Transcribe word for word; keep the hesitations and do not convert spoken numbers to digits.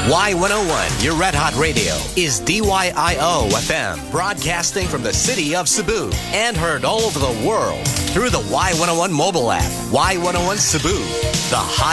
Y one oh one, your Red Hot Radio, is D Y I O F M, broadcasting from the city of Cebu and heard all over the world through the Y one oh one mobile app. Y one oh one Cebu, the high